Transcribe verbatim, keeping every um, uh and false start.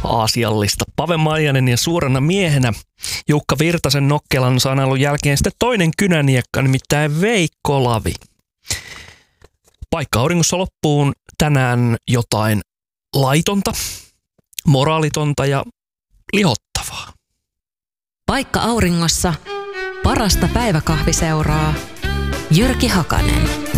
asiallista. Pave Maijanen ja suurena miehenä Jukka Virtasen nokkelan sanailun jälkeen sitten toinen kynäniekka, nimittäin Veikko Lavi. Paikka auringossa loppuun tänään jotain laitonta, moraalitonta ja lihottavaa. Paikka auringossa parasta päiväkahviseuraa. Jyrki Hakanen.